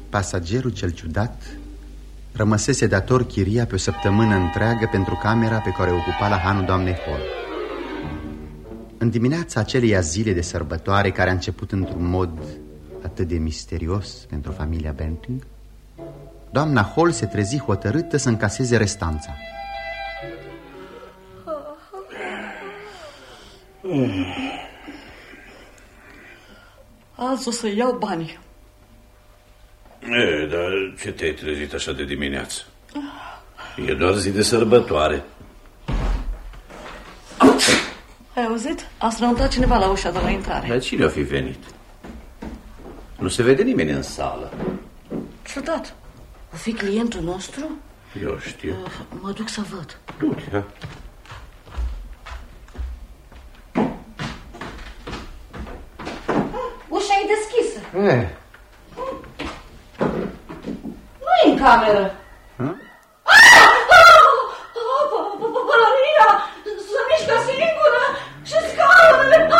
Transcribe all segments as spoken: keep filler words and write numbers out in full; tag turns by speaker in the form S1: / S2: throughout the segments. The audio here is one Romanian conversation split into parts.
S1: pasagerul cel ciudat rămăsese dator chiria pe o săptămână întreagă pentru camera pe care o ocupa la hanul doamnei Hall. În dimineața aceleia zile de sărbătoare, care a început într-un mod atât de misterios pentru familia Benting, doamna Hall se trezi hotărâtă să încaseze restanța.
S2: Azi o să iau banii.
S3: E, dar ce te-ai trezit așa de dimineață? E doar zi de sărbătoare.
S2: Ai auzit? A strănutat cineva la ușa de la intrare.
S3: Dar cine o fi venit? Nu se vede nimeni în sală.
S2: Ciudat. O fi clientul nostru?
S3: Eu știu.
S2: Mă duc să văd.
S3: Du-te.
S2: Ușa e deschisă.
S3: E.
S2: Nu-i în cameră. Pălăria se mișcă singură și scaunele.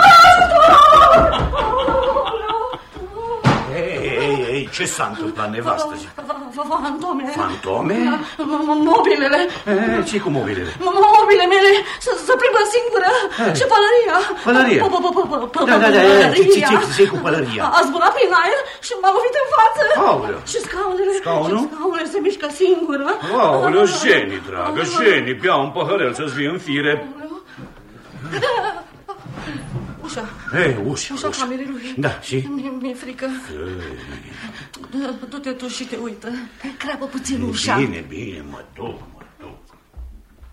S3: Ei, ei, ei, ce s-a întâmplat, nevastă?
S2: Fantome.
S3: Fantome?
S2: Mobilele.
S3: Ce-i cu mobilele?
S2: Mobilele mele se plimbă singură. Și pălăria.
S3: Pălăria? Da, da, da, ce-i cu pălăria?
S2: A zburat prin aer și m-a lovit în față.
S3: Aoleu.
S2: Și scaunele.
S3: Scaunul?
S2: Și scaunele se mișcă singură.
S3: Aoleu, Jenny, dragă, Jenny, bea un păhărel să-ți vii în fire.
S2: Ușa.
S3: Ei, ușa,
S2: Ușa
S3: ușa.
S2: camerei lui.
S3: Da, și?
S2: Mi-e frică. Du-te tu și te uită. Crapă puțin ușa.
S3: Bine, bine, mă duc.